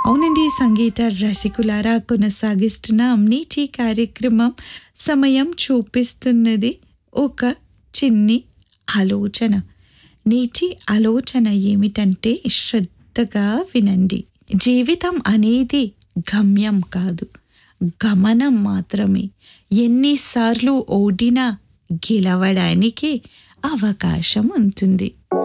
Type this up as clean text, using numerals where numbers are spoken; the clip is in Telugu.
అవునండి, సంగీత రసికులారా, కొనసాగిస్తున్నాం నేటి కార్యక్రమం. సమయం చూపిస్తున్నది ఒక చిన్ని ఆలోచన. నేటి ఆలోచన ఏమిటంటే శ్రద్ధగా వినండి. జీవితం అనేది గమ్యం కాదు, గమనం మాత్రమే. ఎన్నిసార్లు ఓడినా గెలవడానికి అవకాశం ఉంటుంది.